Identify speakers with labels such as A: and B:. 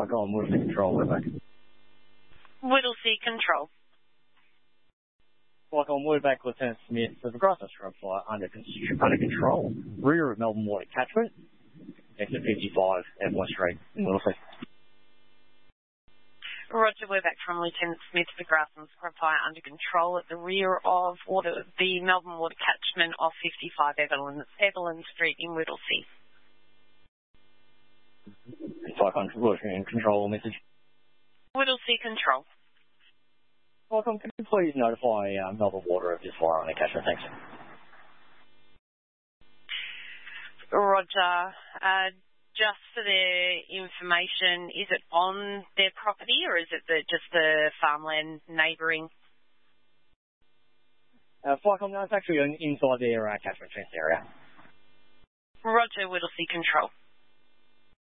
A: Cyclone Whittlesea Control, we're back.
B: Whittlesea Control.
A: Cyclone, we're back, Lieutenant Smith. There's a grassland scrub fire under control. Rear of Melbourne Water Catchment. Exit 55 F1 Street in Whittlesea.
B: Roger, we're back from Lieutenant Smith for grassland scrub fire under control at the rear of the Melbourne Water Catchment off 55 Evelyn Street in Whittlesea.
A: Cyclone Whittlesea Control message.
B: Whittlesea Control.
A: Welcome. Can you please notify Melbourne Water of this fire on the catchment? Thanks.
B: Roger. Just for their information, is it on their property or is it just the farmland neighbouring?
A: Cyclone, no, it's actually inside their catchment fence area.
B: Roger, Whittlesea Control.